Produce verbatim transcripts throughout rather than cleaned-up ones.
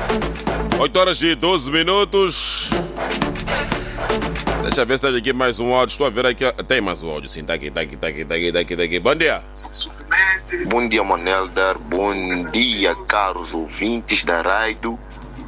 oito horas e doze minutos. Deixa eu ver se tem aqui mais um áudio. Estou a ver aqui. Tem mais um áudio, sim. Está aqui, está aqui, está aqui, está aqui, está aqui, tá aqui. Bom dia. Bom dia, Manelder. Bom dia, caros ouvintes da Raido.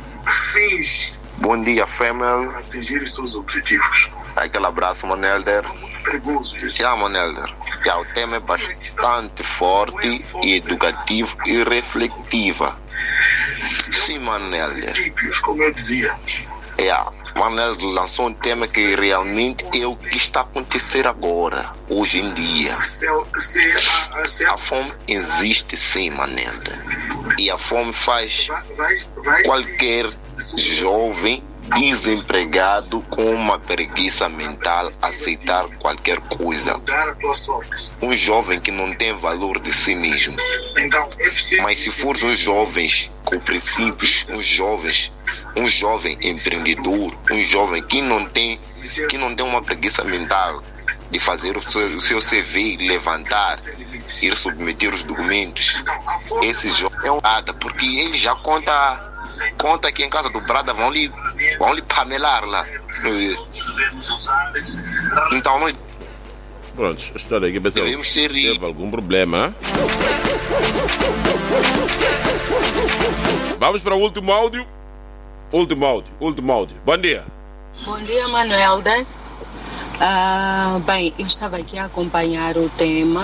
Bom dia, Femel. Atingir os seus objetivos. Aquele abraço, Manelder. Já, Manelder. Já, o tema é bastante forte e educativo e reflexiva. Sim, Manelder. Como eu dizia. É, Manelder lançou um tema que realmente é o que está a acontecer agora, hoje em dia. A fome existe sim, Manelder. E a fome faz qualquer jovem desempregado com uma preguiça mental aceitar qualquer coisa. Um jovem que não tem valor de si mesmo. Mas se for um jovem com princípios, um jovem, um jovem empreendedor, um jovem que não tem, que não tem uma preguiça mental de fazer o seu, o seu C V, levantar, ir submeter os documentos, esse jovem é um nada, porque ele já conta Conta que em casa do Brada vão lhe, vão lhe pamelar lá. Então nós. Pronto, a história aqui pessoal, devemos ser teve algum problema. Hein? Vamos para o último áudio. Último áudio, último áudio. Bom dia. Bom dia, Manuelda. Ah, bem, eu estava aqui a acompanhar o tema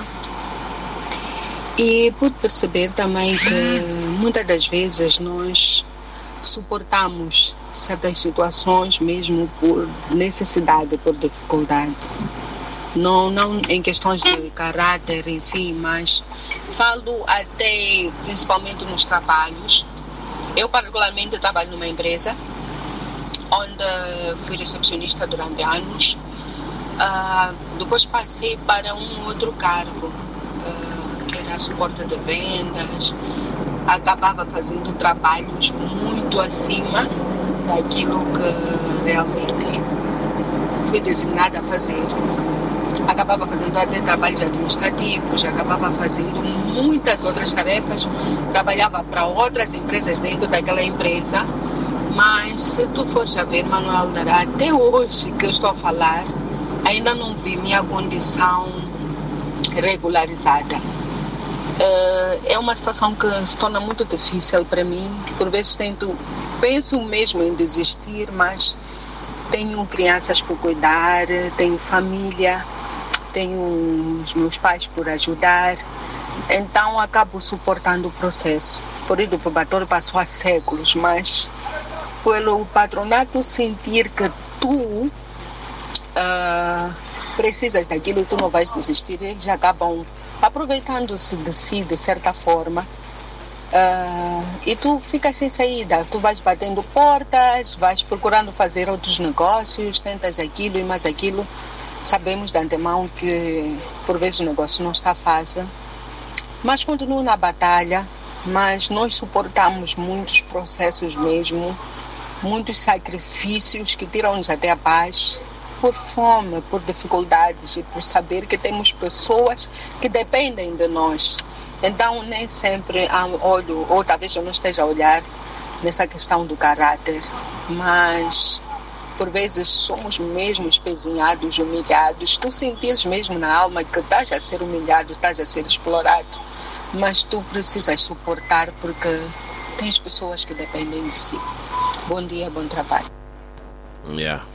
e pude perceber também que muitas das vezes nós suportamos certas situações mesmo por necessidade, por dificuldade. Não, não em questões de caráter, enfim, mas falo até principalmente nos trabalhos. Eu particularmente trabalho numa empresa onde fui recepcionista durante anos. Uh, depois passei para um outro cargo, uh, que era suporte de vendas. Acabava fazendo trabalhos muito acima daquilo que realmente fui designada a fazer. Acabava fazendo até trabalhos administrativos, acabava fazendo muitas outras tarefas, trabalhava para outras empresas dentro daquela empresa, mas se tu fores a ver, Manuel Dará, até hoje que eu estou a falar, ainda não vi minha condição regularizada. Uh, é uma situação que se torna muito difícil para mim. Por vezes tento, penso mesmo em desistir, mas tenho crianças por cuidar, tenho família, tenho os meus pais por ajudar, então acabo suportando o processo. Por isso o probatório passou há séculos, mas pelo patronato sentir que tu uh, precisas daquilo, tu não vais desistir, eles acabam aproveitando-se de si de certa forma, uh, e tu ficas sem saída. Tu vais batendo portas, vais procurando fazer outros negócios, tentas aquilo e mais aquilo. Sabemos de antemão que por vezes o negócio não está fácil, mas continuo na batalha. Mas nós suportamos muitos processos mesmo, muitos sacrifícios que tiram-nos até a paz, por fome, por dificuldades e por saber que temos pessoas que dependem de nós. Então nem sempre olho, ou talvez eu não esteja a olhar nessa questão do caráter, mas por vezes somos mesmo espezinhados, humilhados. Tu sentires mesmo na alma que estás a ser humilhado, estás a ser explorado, mas tu precisas suportar porque tens pessoas que dependem de si. Bom dia, bom trabalho. Yeah.